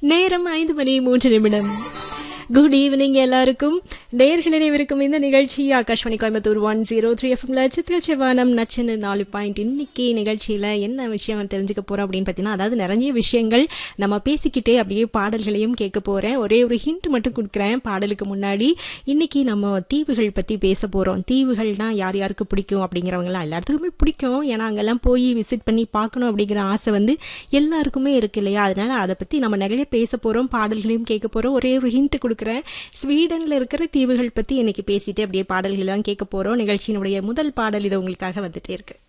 நேரம் 5:03. Good evening எல்லாருக்கும். நேயர்கள் அனைவருக்கும் இந்த நிகழ்ச்சி ஆகாஷ்வாணி கோயம்புத்தூர் 103 எஃப்எம்ல சித்திர செவ்வானம் நச்சுன்னு 4 இன்னைக்கு நிகழ்ச்சியில என்ன விஷயம் தெரிஞ்சுக்க போறோம் அப்படின்னு பார்த்தீங்கன்னா, அதாவது நிறைய விஷயங்கள் நம்ம பேசிக்கிட்டே அப்படியே பாடல்களையும் கேட்க போறேன். ஒரே ஒரு ஹிண்ட் மட்டும் கொடுக்குறேன் பாடலுக்கு முன்னாடி. இன்னைக்கு நம்ம தீவுகள் பத்தி பேச போறோம். தீவுகள்னா யார் யாருக்கு பிடிக்கும் அப்படிங்கிறவங்கலாம் எல்லாத்துக்குமே பிடிக்கும். ஏன்னா அங்கெல்லாம் போய் விசிட் பண்ணி பார்க்கணும் அப்படிங்கிற ஆசை எல்லாருக்குமே இருக்கு இல்லையா? அதனால அதை பத்தி நம்ம நிறைய பேச போறோம், பாடல்களையும் கேட்க போறோம். ஒரே ஒரு ஹிண்ட் கொடுக்குறேன். ஸ்வீடன்ல இருக்கிற தீவுகள் பத்தி இன்னைக்கு பேசிட்டு அப்படியே பாடல்கள் எல்லாம் கேட்க போறோம். நிகழ்ச்சியினுடைய முதல் பாடல் இது உங்களுக்காக வந்துட்டே இருக்கு.